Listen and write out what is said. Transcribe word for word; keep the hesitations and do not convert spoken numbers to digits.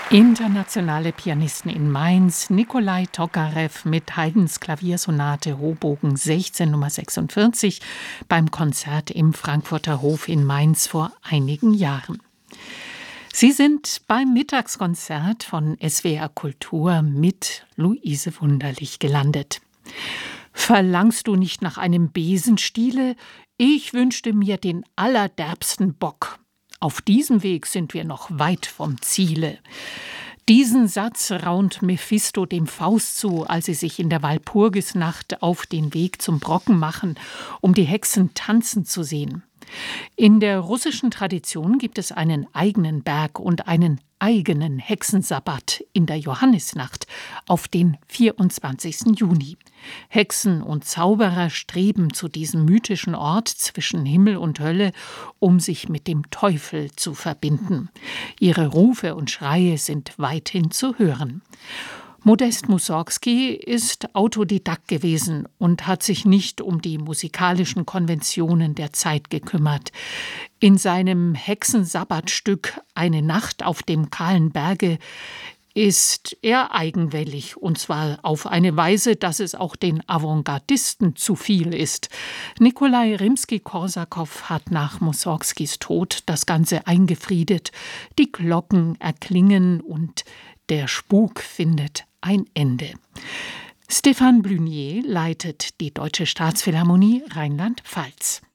Internationale Pianisten in Mainz, Nikolai Tokarew mit Haydns Klaviersonate Hobogen sechzehn Nummer sechsundvierzig beim Konzert im Frankfurter Hof in Mainz vor einigen Jahren. Sie sind beim Mittagskonzert von S W R Kultur mit Luise Wunderlich gelandet. Verlangst du nicht nach einem Besenstiele? Ich wünschte mir den allerderbsten Bock. Auf diesem Weg sind wir noch weit vom Ziele. Diesen Satz raunt Mephisto dem Faust zu, als sie sich in der Walpurgisnacht auf den Weg zum Brocken machen, um die Hexen tanzen zu sehen. In der russischen Tradition gibt es einen eigenen Berg und einen eigenen Hexensabbat in der Johannisnacht auf den vierundzwanzigsten Juni. Hexen und Zauberer streben zu diesem mythischen Ort zwischen Himmel und Hölle, um sich mit dem Teufel zu verbinden. Ihre Rufe und Schreie sind weithin zu hören. Modest Mussorgsky ist Autodidakt gewesen und hat sich nicht um die musikalischen Konventionen der Zeit gekümmert. In seinem Hexensabbatstück »Eine Nacht auf dem kahlen Berge« ist er eigenwillig, und zwar auf eine Weise, dass es auch den Avantgardisten zu viel ist. Nikolai Rimski-Korsakow hat nach Mussorgskys Tod das Ganze eingefriedet. Die Glocken erklingen und der Spuk findet ein Ende. Stéphane Blunier leitet die Deutsche Staatsphilharmonie Rheinland-Pfalz.